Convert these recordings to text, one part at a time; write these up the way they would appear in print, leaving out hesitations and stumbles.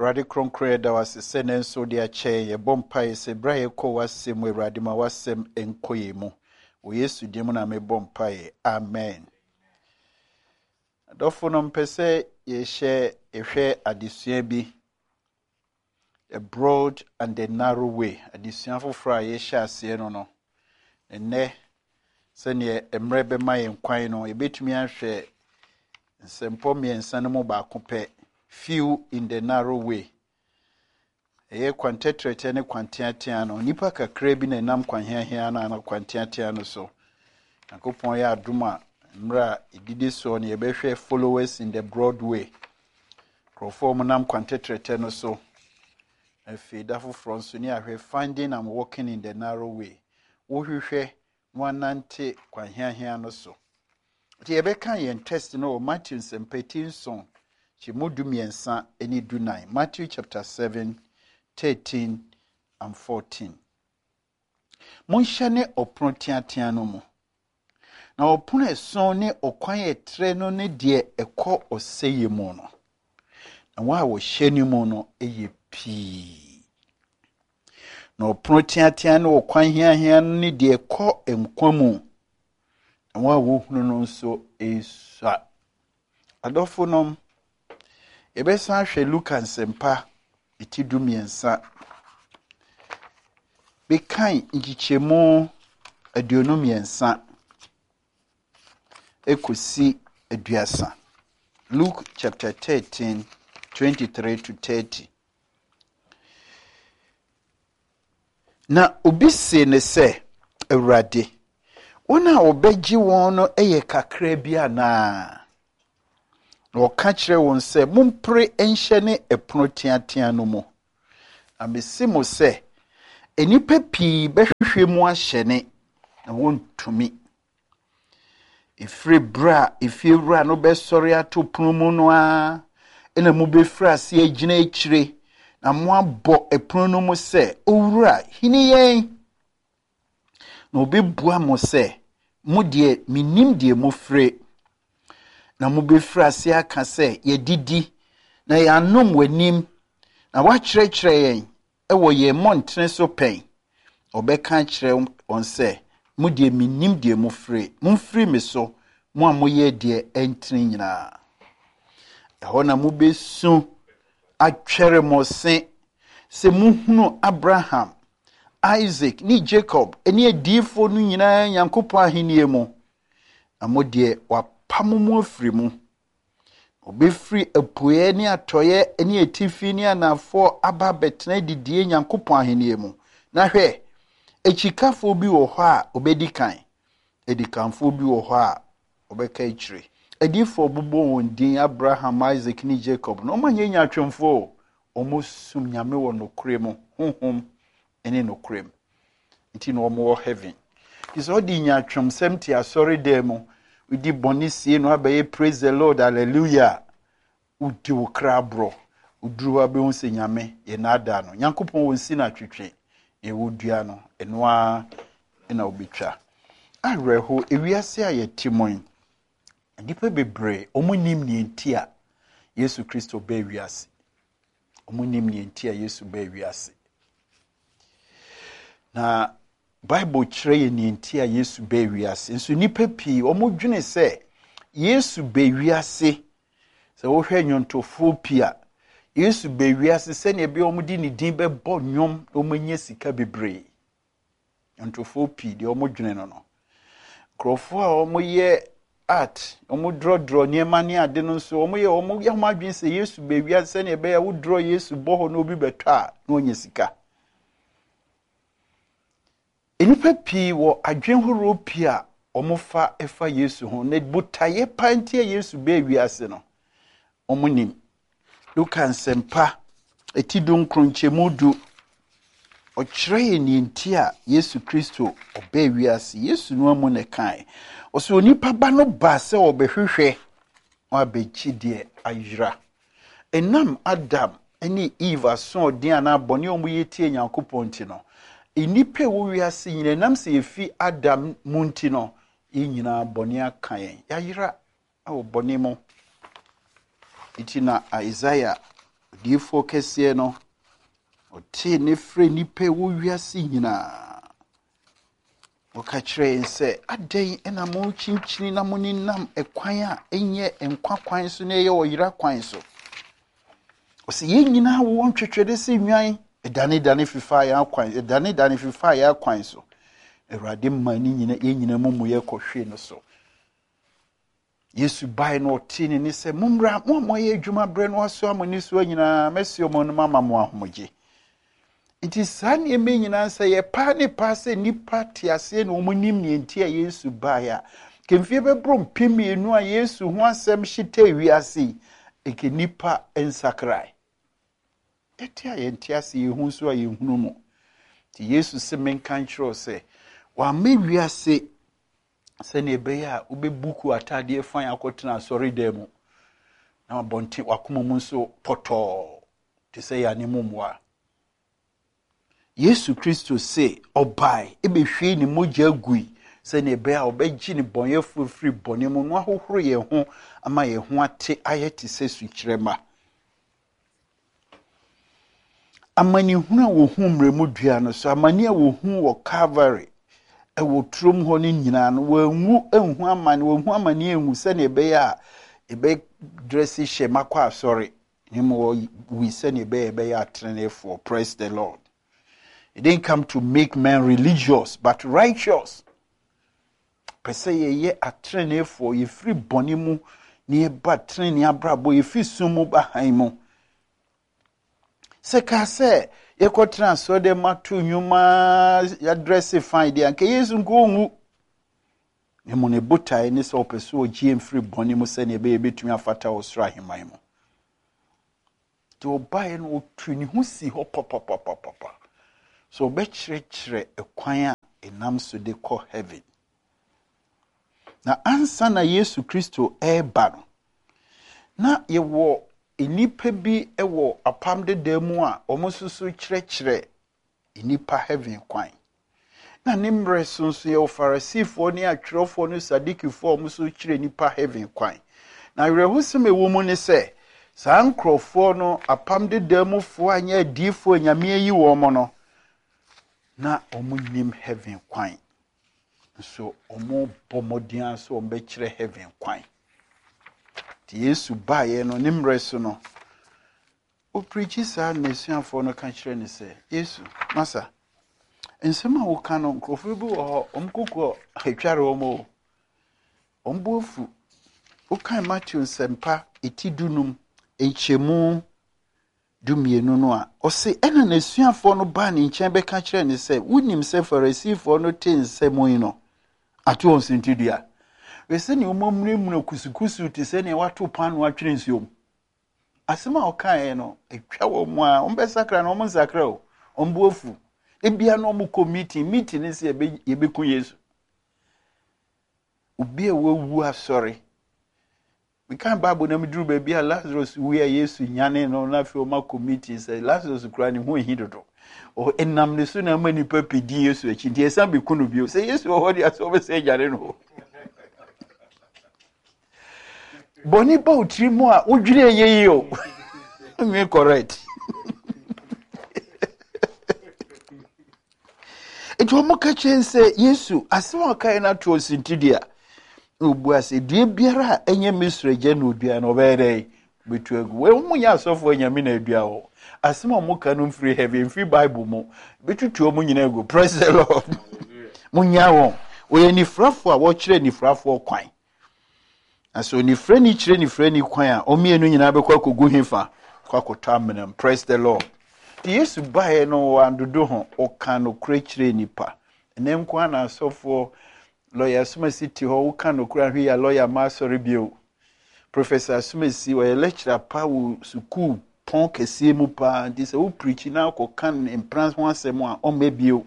Radi kronkre da wase sene nso de akyɛ ye bompa se bra ye kɔ wasem Awurade ma wasem enkoye mu. Wo Yesu dim na me bompa ye. Amen. Adofo no mpese ye hwɛ adesua bi. The broad and the narrow way. Adesua foforo a ye hwɛ ase no. Enne sene emre be ma ye nkwan no ebetumi ahwɛ nsɛmpɔ miɛnsa no mu baako pɛ. Few in the narrow way. Eye kwantetrete ne kwanteatea no nipa kakra bi na nam kwanhiahia na kwanteatea no so. Akopon ya aduma mra edidi so ne yebehwe followers in the broad way. Krofo mu nam kwantetrete no so. Afida foforo so ni ahwe finding and walking in the narrow way. Wo hwehwe nwanante kwanhiahia no so. Ti yebeka yen test no Matthew 17 Chimudu miensa eni dunai. Matthew chapter 7, 13 and 14. Monshane opron tiatia no mo. Na opron eson ne okwan etre no ne de ekọ oseye mo no. Na wa wo hyeni mo no eye pii. Na opron tiatia no okwan hiahia no ne de ekọ emkwamu. Na wa wo hunu no nso esua. Adofo nom Ebesa hwe Luka nsempa etidu miensa. Bekan ngichemu aduonu miensa. Ekosi aduasa. Luke chapter 13, 23 to 30. Na obi se ne se Awurade. Wona obegyi won no eye kakra bi ana. No kachre won se mumpre enhye ne epono tiatia no mo. Amesimo se enipa pii behwehwe mu ahyene na wontumi. Ifira no besori ato pono mu no a ena mu befra se agina ekire na mo abo epono no mu se owura hini yen. Na obi bua mo se mu de minim de mo fre. Na mu befra se aka se ye didi na ya nom wanim na wa kyerɛkyerɛ yen ewo ye montre so pen obeka kyerɛ on se mu de minim de mu fre mumfri me so mu amoye de entri nyina ɛhɔ na mu besu atwere mo se muhunu Abraham, Isaac ni Jacob eni adifo no nyina Nyankopɔn ahenie mu na mo de pamumu afiri mu obefiri apoye ni atoye eni etifi ni anafo aba betena didie Nyankopɔn ahenie mu na hwɛ echikafo bi wo hɔ a obedikan edikanfo bi wo hɔ a obeka ikyire edifo bubo wondin Abraham, Isaac ni Jacob no manye nyatwemfo omosum nyame wo nokure mu honhom eni nokure mu nti no mo wo heaven iso di nyatwem semti asori demo udi bonisi no abaye praise the Lord hallelujah udi wokrabro uduru abe hunse nyame ye nada no Nyankopɔn wonsi na twetwe ye wodua no enoa ena obitwa areho ewiase ayetimon nipa bebre omunim ni entia Yesu Kristo ba wiase omunim ni entia Yesu ba wiase na Bible kyerɛ ni entia Yesu ba wiase nso nipa pii omudwene sɛ Yesu ba wiase sɛ wo hwɛ nyontofo pia Yesu ba wiase sɛ ne bi omudi ne din bɛbɔ nwom omanya sika bebre nyontofo pii de omudwene no krofo a omoyɛ art omudrodro niema ne ade no nso omoyɛ omomadwene sɛ Yesu ba wiase sɛ ne be ya wodro Yesu bɔ hɔ no obi betɔ a na onya sika enipa pii wo adwenhoro pia omofa efa Yesu ho ne botaye pantie Yesu ba wiase no omunim Luka nsempa etidun kronchemudu okyerɛ ni ntia Yesu Kristo oba wiase Yesu no amu ne kan oso onipa ba no ba sɛ obehwehwɛ o abegyi de ayira enam Adam eni Eve so odin ana bɔne omu yetie Nyankopɔn ti no enipa wo wiase nyina nam sɛ efi Adam munti no nyina bɔne aka yɛn yayira awo bɔne mo itina Isaiah Odiyefo kɛseɛ no ɔte ne frɛ nipa wo wiase nyinaa ɔka kyerɛ sɛ adɛn ɛna mo kyinkyini na mo nenam ɛkwan a ɛnyɛ nkwa kwan so na ɛyɛ ɔyera kwan so ɔsɛ yɛn nyinaa wɔ ntwetwɛde sɛ nwan ɛdane fifa yɛ akwan so Awurade ma ne nyina yɛn nyina mu yɛ kɔhwe no so Yesu bae no ɔte ne sɛ mommra mo yɛ adwuma brɛ no aso amoni so nyinaa mɛsio mo no mama mo ahomgye nti saa nneɛma nyinaa sɛ yɛ paa ne paa sɛ nipa te ase na wɔn nim ne nti a Yesu bae a kemfie bɛboro mpemienu a Yesu ho asɛm hyeta wiase eke nipa nsakrai ɛte a yɛnte ase yɛhu so a yɛhunu mu nti Yesu sɛ menka nkyerɛw sɛ wama wiase sɛ ne ɛbɛyɛ a wobɛbuku atadeɛ fan akɔtena asɔre dan mu na abɔnten wakoma mu nso pɔtɔɔ te sɛ yɛane mu mmoa Yesu Kristo se ɔbae ɛbɛhwie ne mogya gui sɛ ne ɛbɛyɛ a ɔbɛgye ne bɔnyɛfo firi bɔne mu no ahohoro yɛn ho ama yɛn ho ate ayɛ te sɛ sukyerɛma amanehunu a wɔhu mmerɛmu dua no so amane a wɔhu wɔ Calvary ɛwɔ turom hɔ no nyinaa no wɔanwu anhu amane wɔhu amane anhu sɛ ne ɛbɛyɛ a ɛbɛdrɛse hyɛ makɔ asɔre ne mu wi sɛ ne ɛbɛyɛ atrenefoɔ. Praise the Lord. It didn't come to make men religious, but righteous. Pese ye atrenefoɔ yɛfiri bɔne mu ne yɛba trene abrabɔ yɛfiri sum mu ba han mu sɛ ka sɛ yɛkɔtena asɔre mato nnwuma yɛadrɛse fine deɛ anka Yesu nkɔnwu ne mu ne botae ne sɛ ɔpɛ so ɔgyee mfiri bɔne mu sɛ ne ɛbɛyɛ bɛtumi afata wɔ soro ahemman mu nti ɔbaeɛ no ɔtu ne ho si hɔ papapapapa so ɔbɛkyerɛkyerɛ ɛkwan a ɛnam so de kɔ heaven. Na ansa na Yesu Kristo ɛba no na yɛwɔ enipa bi ɛwɔ apam deda mu a ɔmo susu kyerɛkyerɛ enipa heaven kwan na ne mmerɛ so nso yɛwɔ Farisifoɔ ne atwerɛfoɔ ne Sadikifoɔ ɔmo so kyerɛ nipa heaven kwan na werɛhosɛm ɛwɔ mu ne sɛ saa nkurɔfoɔ no apam deda mu foɔ anyɛ adiifoɔ nyame ayi wɔn mo no na ɔmo nim heaven kwan so omo bomodian so ombekire heaven kwan ti Yesu bae no nimre so no o preach sa nesuafo no ka kire ne se Yesu masa ensema wo ka no nkrofo bi wo omkoko atware omo ombofu wo kan Matthew sempa etidunum enchemu dumienu no a o se ena nesuafo no ba ne nchen be ka kire ne se wonim se Farisifo no tensemo yi no atu on sintidia we se ni omomremuna kusukusu te se ne wato panu atwere nsuom asema okan no etwa wo mu a ombesakra no omsakra o ombuofu ebia no omuko meeting ne se yebeku Yesu obi a wawu asori we kan Bible na meduru ba bia Lazarus we a Yesu nyane no na fe omako meeting say Lazarus kura ne ho hidodo o enam ne so na mani papidi Yesu achi nti esa be kunu bio say Yesu ho dia so be say jare no boni ba utiri mu a odwire yeyi o me correct ejo mo ka chen say Yesu asema kai na to sintidia obu ase due biara enye mesreje na odua na obere betu agu we mu nya asofo nyame na adua ho asema mo ka no free heaven free Bible mo betutu mo nyina agu. Praise the Lord. Munya won we ni frafo a wo kire ni frafo kwan aso ni frɛ ni kire ni frɛ ni kwan a omienu nyina be kwa kogu hefa kwa kotamnam. Praise the Lord. Ti Yesu bae no andodo ho o kan no kure kire nipa enem kwa na asofo lawyer Sumasi ho wo kan no kura hwe ya lawyer ma sorry bio Professor Sumasi we lecturer pa wo school pon kese mu pa ndi se wo preach na ko kan imprance ho asem a o mebio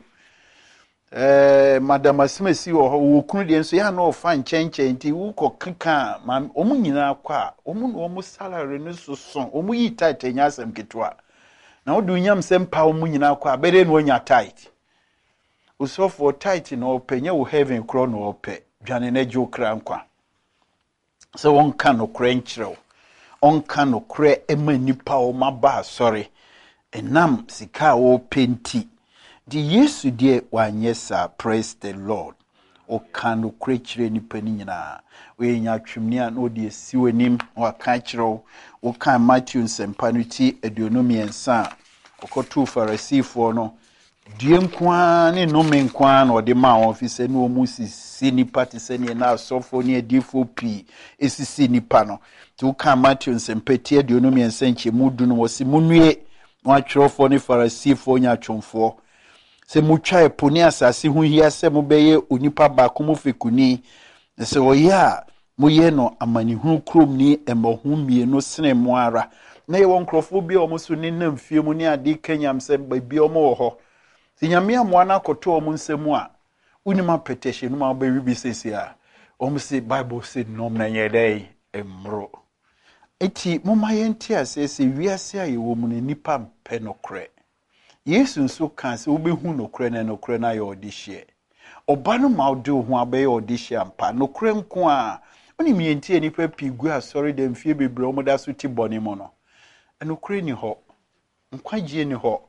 Madam Sumasi wo kunu de nso ya na o fa nkyɛnkyɛn nti wo ko keka ma omu nyina kwa omu no omu salary no so omu yi tight nya asem ketwa na wo du nyam sem pa omu nyina kwa bere no nya tight usofo tight na openye wo heaven kro na ope dwane na jo kra nkwa so won ka no kra nkyerɛw onka no kre ema nipa o maba asore enam sika o penti di Yesu die wanye sa. Praise the Lord. O kano kre kire nipa ni nyina we nya twemni a no de siwenim wa ka kire o kan Matthew nsempanuti aduonomiensa okotu Farisifo no die nkwa ne nome nkwa na ode ma ofise no mu sisi nipa te se ne na asofo ne adifo pi esisi nipa no to kan Matthew nsempati aduonomiensa nchemu du no wosi munue wa twrofo ne Farisifo nya twomfo se mutwa eponi asase hu hia se mobeye onipa ba ko mufekuni se oya moye no amanihu krom ni embohu mienu sene mo ara na ye won krofo bi o muso ne namfie mu ne ade kanyam se babi o mo ho se nyame amoa na koto o mu nsemu a unima petition ma ba wi bi sesi a o mu se Bible say nom na ye dai emro eti moma ye nti asese wiase aye wo mu ne nipa mpe no kre Yesu nso kan se obehu nokre na ye odihye oba no ma ode ho abaye odihye ampa nokre nko a oni mienti enipa pigu asori dem fie bebre omoda so ti boni mo no nokre ni ho nkwagie ni ho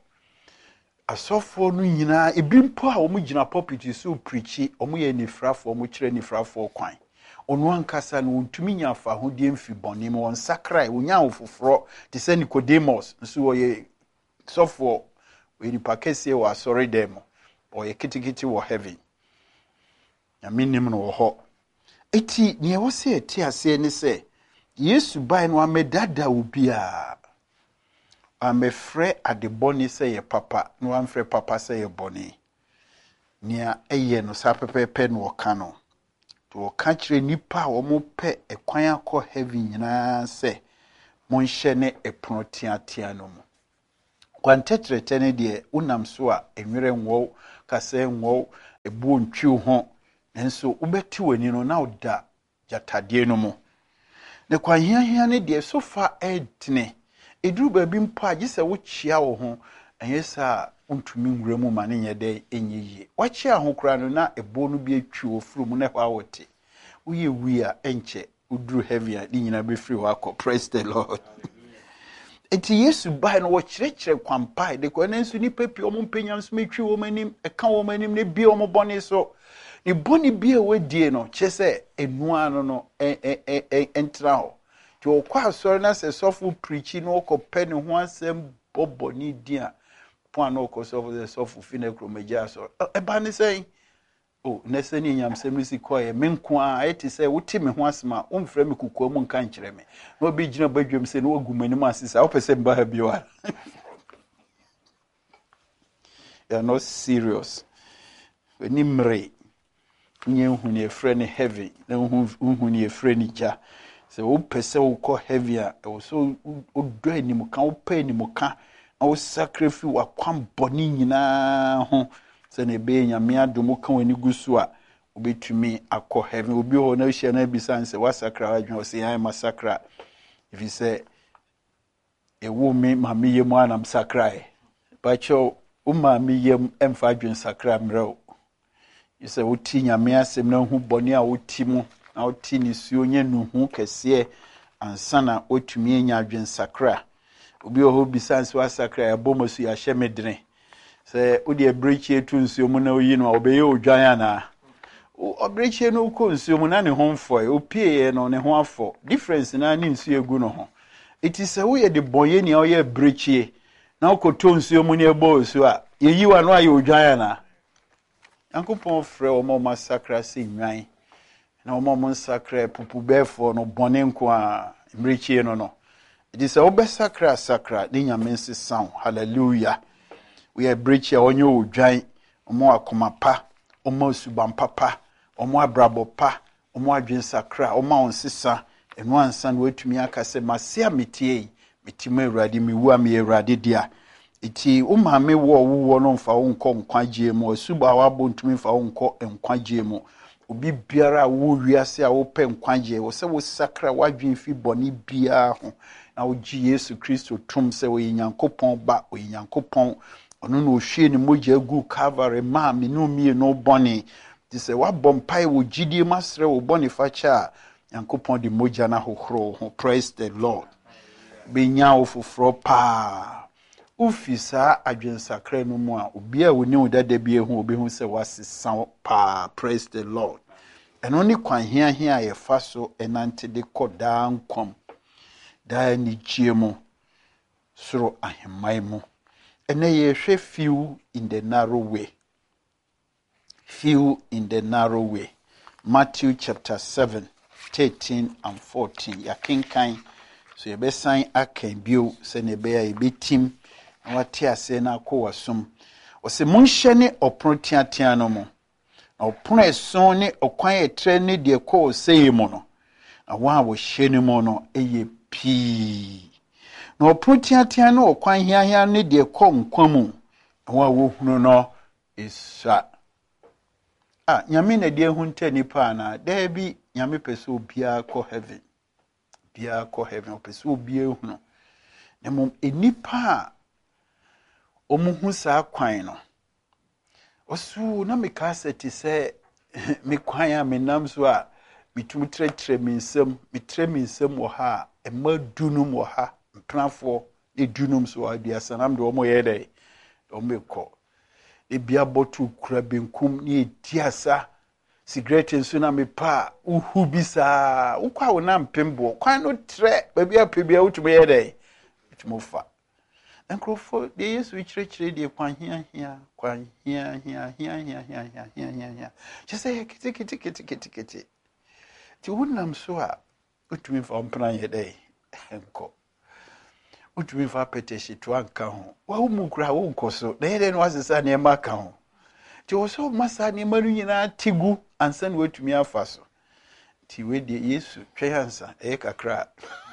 asofo no nyina ebimpo a omu gina pulpit so preachi omu ye nifrafo omu kire nifrafo kwan onu ankasa no ntumi nya fa ho die mfi boni mo nsakrai onya ofoforo te se Nicodemus nso wo ye sofo we pakese wa sorry dem or ye kitikiti wo heaven ya minim no wo ho eti ne wo se eti ase ni se Yesu bai no amedada obia amefre adeboni se ye papa no amfre papa se ye boni nia eye no sa pepepe no ka no to ka kire nipa wo mo pe ekwan akọ heaven nyina se monhye ne epono tiatia no mu kwantetrete ne de unam so a enwere nwo kase nwo ebu ntwi ho enso ubeti wani no na oda jatade no mu ne kwanhia ne de so fa edne eduru ba bi mpa agise wo chia wo ho enyesa untumi nwura mu ma ne nyede enyiye wachia ho kura no na ebo no bi atwi wo furu mu ne kwa wote uye wi a enche uduru heavy a di nyina be free wako. Praise the Lord. Eti Yesu bai no wo kyerɛkyerɛ kwampa de ko na nso ni pepi o mo mpanyam so metwi wo manim eka wo manim ne bi o mo bɔne so ne bɔne bi a wadie no kyese enua no entra ho ti o kwa asɔre na se sɔfo preachi no ko pɛ ne ho asɛm bɔbɔne di a po na ko sɔfo fi na kromagya so eba ne sɛn o nese ni nyam sem si koye menko a eti se wuti me ho asema o mfra me kukuo mu nka nkyere me na obi gina badwam se no agumani mu asisa o pese mba ha biwa you are not serious ni mre nye hu ni efre ni heavy na hu ni efre ni ja se o pese o ko heavy a o so o do anim ka o pa anim ka na o sacrifice wa kwam boni nyina ho se ne be nyame adomo kan wani gusu a obetumi akọ heaven obi ho na hia na bisa nse wasakra adwen o se yan masakra if you say ewo me mame yem anam sakra ba cho o mame yem emfa adwen sakra mreo you say oti nyame asem na hu boni a oti mu na oti ni suo nya nuhu kese ansa na otumi anya adwen sakra obi ho bisa nse wasakra ya bomosu ya hyemedene se odi ebrechi etu nsuo mu na oyi no obeye odwan ana obrechi no ko nsuo mu na ne ho mfo opie no ne ho afọ difference na ne nsuo egu no ho iti se wo ye de boye ni oye brechi na okoto nsuo mu ne ebo so a yeyi wa no aye odwan ana yankopon frɛ o mo masakra se nwan na o mo masakra pupu befo no bone nko a brechi no iti se obesakra sakra ne nyame nsesan hallelujah. We are breach ya onyo udwan omo akoma pa omo suban papa omo abrabo pa omo adwen sakra omo onsesa enu ansan wetumi akase masia metie mitime urade miwu am ye urade dia iti umame wo no mfa wo nko nkwagie mu suba wa bontumi mfa wo nko nkwagie mu obi biara wo wiase a wo pe nkwagie wo se wo sakra wadwen fi boni bia ho na wo gi Yesu Kristo tum se wo Nyankopɔn ba wo Nyankopɔn ono no hwie ni moja gu Calvary ma me no mie no boni ti se wa bompai wo gidie masre wo boni facha Nyankopɔn di moja na hohoro ho. Praise the Lord. benya ofoforo pa ufisa adwensakra no mu a obi a woni udada bi ehu obi hu se wasesa pa. Praise the Lord. Eno ni kwan hia ye fa so enante de koda nkom da ni chiemu soro ahemai mu. Ene ye hwe few in the narrow way. Few in the narrow way. Matthew chapter 7, 13 and 14. Ya kinkan so ye be sign akan bio se ne be ya yebetim na wate ase na akowasum. O se munhye ne opro tiatia no mo. Na opro eson ne okwan etre ne de ko sei mo no. Na wa wo hye ne mo no eye pii. Na opro tiatia no okwan hiahia ne de ko nkwamu. Na wa wo hunu no isa. Nyame na de hu nta nipa na da bi nyame pese obia ko heaven. Bia ko heaven pese obia hunu. Na mom enipa omuhu sa kwan no. Osu na meka seti se me kwan a menam so a mitum tretre minsem wo ha ema dunum wo ha mprafo e dunum so aduasa nam de omo ye dai omeko e bia botu kura benkum ni ediasa cigarette nso na me pa uhu bisa ukwa wo na mpembo kwan no tre ba bia pe bia utum ye dai utumofa enkrofo de Yesu chire de kwan hia just say kiti ti wunam so a utumi fa mpran ye dai enko utumi fa peteshi to anka ho wa umukura wo nkoso na ye no asesa ne ma ka ho ti wo so masa ne manu nyina tigu ansan watumi afa so ti we de Yesu twensa kakra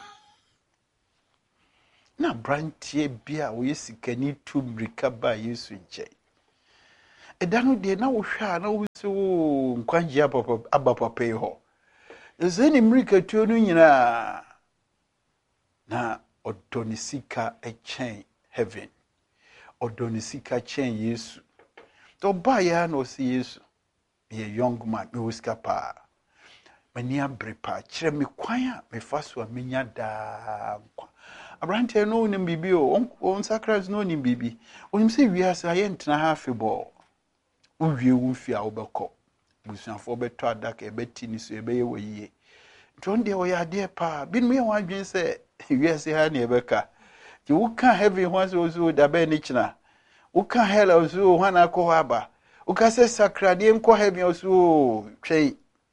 na brantie bia wo yesikani tu mrika ba Yesu nche edanu de na wo hwa na wo so nkwanje abapapa yi ho ezeni mrika tu no nyina na odonisika echen heaven odonisika chen Yesu to ba ya no si Yesu ye young man me uskapa mani abrepa kire me kwan a me faso a menya da kwa abrante no nim bibi on sacrament no nim bibi onim se wiase aye ntena ha febo uwie wu fi a obekọ busuafo beto adaka ebeti ni so ebeye woyie ntonde o ya de pa bin me wadwen se wiase ha na ebeka ti wuka heaven ho so da be ni kina wuka hell so ho na ko aba wuka se sakrade nko heaven so twei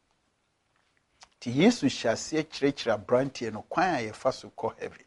ti Yesu hyase kirekira brantie no kwan a ye fa so ko heaven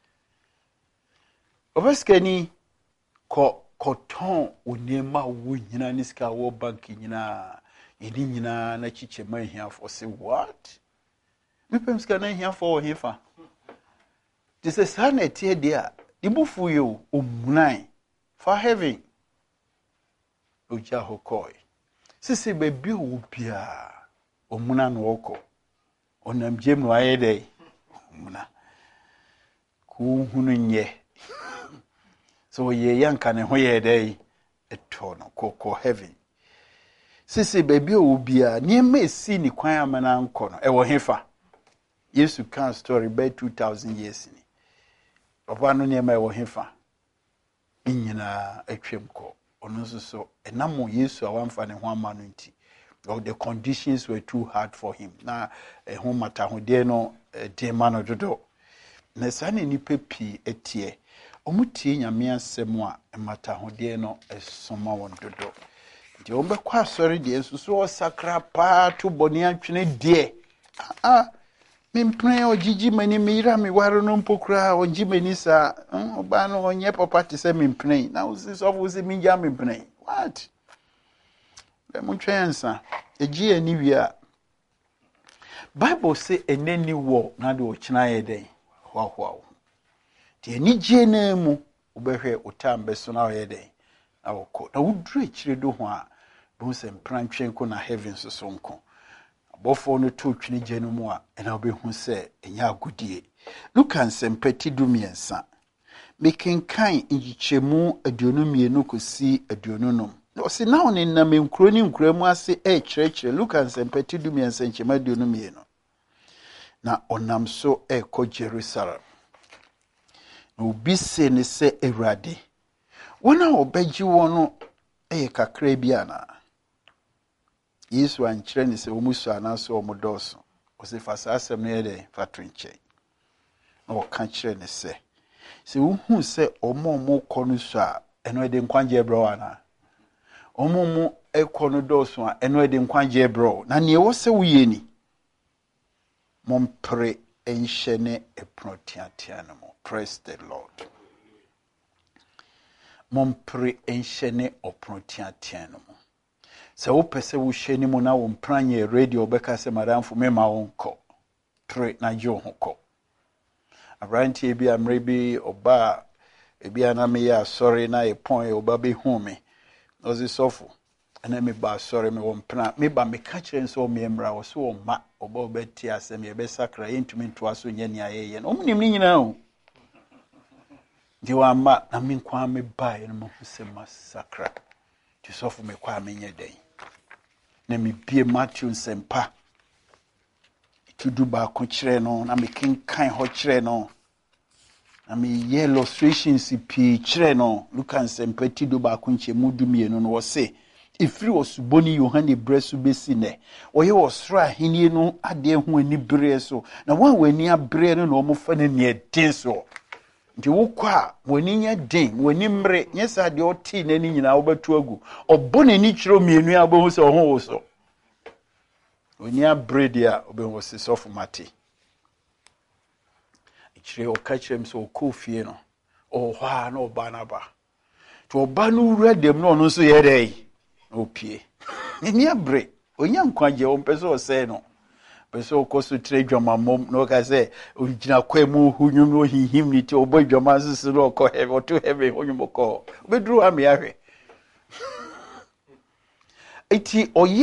obaskani koton onema wo nyina ni sika wo bank nyina edi nyina na chiche man hia for say what me pem sika na hia for hefa this is sanity there the bufu you omunai for heaven oja hokoi sisi bebi obia omuna no oko onam jemu ayede omuna ku hunu nye so ye yanka ne ho ye dai eto no koko heaven sisi baby obia niema esi ni kwan amana nko no e wo hefa Yesu kan story by 2000 years ni papa no niema e wo hefa nyina atwem ko ono so enamo Yesu awamfa ne ho amano nti the conditions were too hard for him na ho mata ho de no de mano dodo na sane ni pepi etie omutie nyame asem a emata hode no esoma won dodo nti ombekwa asori de ensusu o sakra pa to boni atwene de mimpre ojiji mani mira mi waro no mpokura onji mani sa oba no onye papa te se mimpre na usi so usi minja mimpre what be muntwensa eji ani wia Bible say enani wo na de o kina ye den hwa ti ani je na mu obehwe utambe so na ye den na woko na wudru ekire do ho a bo se mprantwen ko na heaven so nko abofo no to twini je no mu a na obehu se enya agudie Luka nsempati dumiensa mekenkan ngichemu aduonumienu kosi aduonunum no se na oni na menkuro ni nkuro mu ase kirechire Luka nsempati dumiensa nchema aduonumienu na onam so eko Jerusalem obi se ne se Awurade wona obegyi wono kakra bi ana Yesu ankyerɛ ne se omusu anaso omudoso ose fa saa asɛm ne yɛde fa to nkyɛn na ɔka kyerɛ ne se wohu se omo kɔ no so a ɛno de nkwagye brɛ ana omo ekɔ no dɔso a ɛno de nkwagye brɛ na ne wo se woyɛ ni mompre enhyɛ ne eprotiatia no mo. Praise the Lord. Mompre enhyɛ ne oprotiatia no mo. Se wo pese wo hye ni mu na wo mpranye radio beka se madamfo mema wo nkɔ pre na gye wo kɔ abrantie bi amre bi oba ebi ana me ya sorry na e pon e oba be hu me ozi sofo ana me ba sorry me wo mpra me ba me ka kire nso me mra wo so ma oba obeti asem ye be sakra yentumi nto aso nya ni ayeye no omnim ni nyina o di wa ma na me kwa me ba ye no mo se masakra ti sofo me kwa me nya den na me bie Matthew sempa tudu ba ko kire no na me kinkan ho kire no na me ye illustrations pi kire no Luka sempa tudu ba ko nche mudu mienu no wo se ifiri osuboni Yohane bresu besi ne oye osra henie no ade hu ani bere so na wan wani abere no na omofa ne ne den so nti wokwa wani nya den wani mre nyesa de oti na ni nyina wobatu agu obone ni kiro mienu abohu se oho wo so wani abere dia obehu se sofu mate ikire okachirem so okofie no ohwa na obanaba to obanu wura dem no no so yedei opie ni abere onya nkwaje o mpese o se no pese o koso tre dwamamom no ka se ogina kwemu hunyum no hihim ni te obo dwama sisi no ko heaven o to heaven hunyum ko obedru am yahwe eti oye